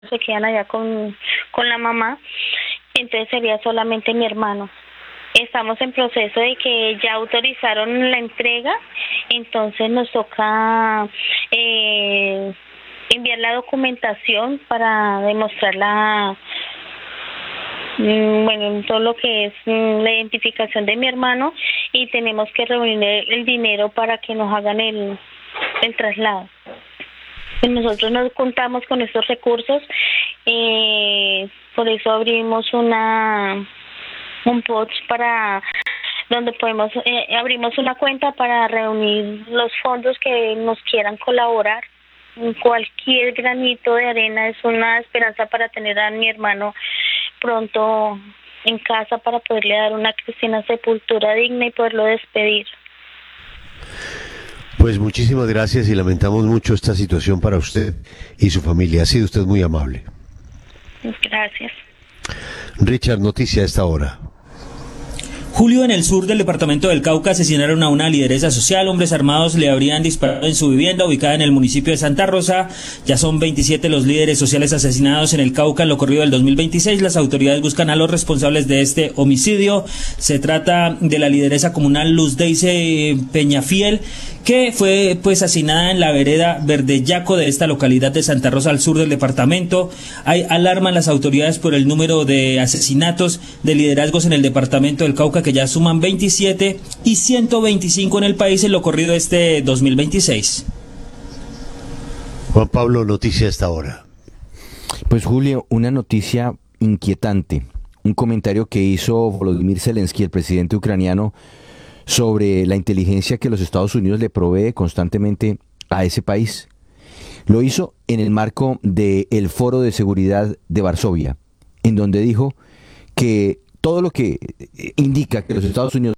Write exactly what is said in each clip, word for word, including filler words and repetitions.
se quedan allá con, con la mamá, entonces sería solamente mi hermano. Estamos en proceso de que ya autorizaron la entrega, entonces nos toca eh, enviar la documentación para demostrar la, bueno, todo lo que es la identificación de mi hermano, y tenemos que reunir el dinero para que nos hagan el, el traslado. Nosotros no contamos con estos recursos, eh, por eso abrimos una un post para donde podemos eh, abrimos una cuenta para reunir los fondos que nos quieran colaborar. Cualquier granito de arena es una esperanza para tener a mi hermano pronto en casa, para poderle dar una cristiana sepultura digna y poderlo despedir. Pues muchísimas gracias y lamentamos mucho esta situación para usted y su familia. Ha sido usted muy amable. Gracias. Richard, noticia a esta hora. Julio, en el sur del departamento del Cauca asesinaron a una lideresa social. Hombres armados le habrían disparado en su vivienda ubicada en el municipio de Santa Rosa. Ya son veintisiete los líderes sociales asesinados en el Cauca en lo corrido del dos mil veintiséis. Las autoridades buscan a los responsables de este homicidio. Se trata de la lideresa comunal Luz Deise Peñafiel, que fue pues asesinada en la vereda Verdeyaco de esta localidad de Santa Rosa al sur del departamento. Hay alarma en las autoridades por el número de asesinatos de liderazgos en el departamento del Cauca, que ya suman veintisiete y ciento veinticinco en el país en lo corrido este dos mil veintiséis. Juan Pablo, noticia a esta hora. Pues Julio, una noticia inquietante. Un comentario que hizo Volodymyr Zelensky, el presidente ucraniano, sobre la inteligencia que los Estados Unidos le provee constantemente a ese país. Lo hizo en el marco del Foro de Seguridad de Varsovia, en donde dijo que todo lo que indica que los Estados Unidos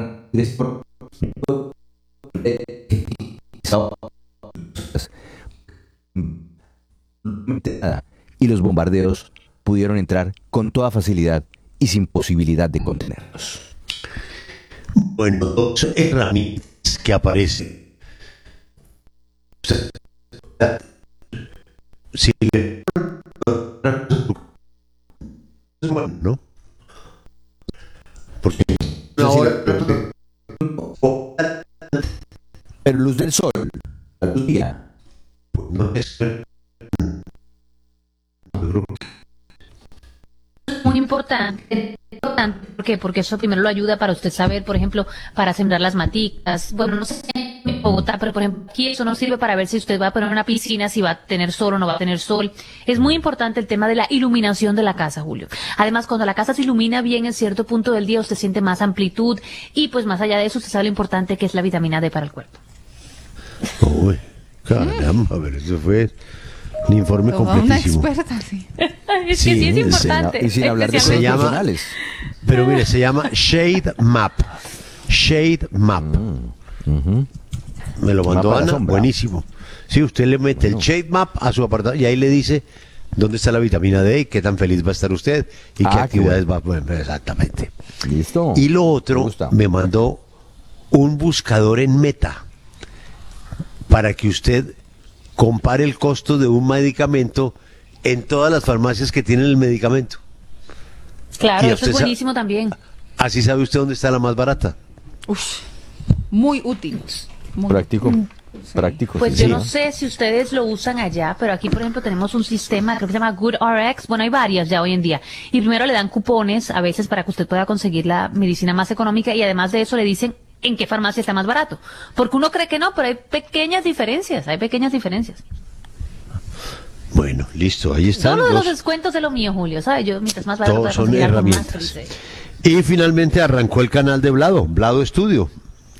y los bombardeos pudieron entrar con toda facilidad y sin posibilidad de contenerlos. Bueno, dos herramientas que aparecen. Si le... Bueno, ¿no? Porque ahora... Pero luz del sol, la luz del día. No es... Muy importante, importante, ¿por qué? Porque eso primero lo ayuda para usted saber, por ejemplo, para sembrar las maticas. Bueno, no sé en Bogotá, pero por ejemplo, aquí eso nos sirve para ver si usted va a poner una piscina, si va a tener sol o no va a tener sol. Es muy importante el tema de la iluminación de la casa, Julio. Además, cuando la casa se ilumina bien en cierto punto del día, usted siente más amplitud y pues más allá de eso, usted sabe lo importante que es la vitamina D para el cuerpo. Uy, caramba, a ver, eso fue... un informe Como completísimo. una experta, sí. Es Sí, que sí es importante. Y sin hablar de Se cosas llama- personales. Pero mire, se llama Shade Map. Shade Map. Ujú. Me lo mandó Mapa de la Ana, sombra. buenísimo. Sí, usted le mete el Shade Map a su apartado y ahí le dice dónde está la vitamina D y qué tan feliz va a estar usted y Ah, qué qué actividades bueno. va a poner. Exactamente. Listo. Y lo Me otro, gusta. me mandó un buscador en Meta para que usted compare el costo de un medicamento en todas las farmacias que tienen el medicamento. Claro, Y eso es usted sa- buenísimo también. Así sabe usted dónde está la más barata. Uf, muy útil. Muy Práctico. Práctico. Pues sí, yo sí, no sé si ustedes lo usan allá, pero aquí, por ejemplo, tenemos un sistema, creo que se llama GoodRx. Bueno, hay varias ya hoy en día. Y primero le dan cupones, a veces, para que usted pueda conseguir la medicina más económica, y además de eso le dicen en qué farmacia está más barato. Porque uno cree que no, pero hay pequeñas diferencias, hay pequeñas diferencias. Bueno, listo, ahí están. Todos los los- descuentos de lo mío, Julio, ¿sabes? Yo, mientras más barato Todos pueda son conseguir algo, más herramientas. feliz soy. Y finalmente arrancó el canal de Blado, Blado Estudio.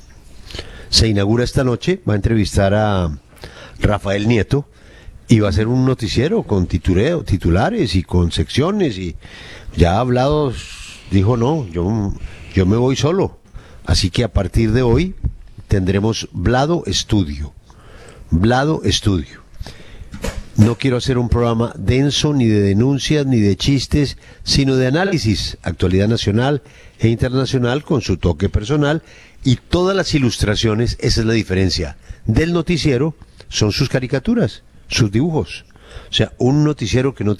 Se inaugura esta noche, va a entrevistar a Rafael Nieto y va a ser un noticiero con titureo, titulares y con secciones, y ya Blado dijo no, yo, yo me voy solo. Así que a partir de hoy tendremos Blado Estudio. Blado Estudio. No quiero hacer un programa denso, ni de denuncias, ni de chistes, sino de análisis, actualidad nacional e internacional con su toque personal, y todas las ilustraciones, esa es la diferencia del noticiero, son sus caricaturas, sus dibujos. O sea, un noticiero que no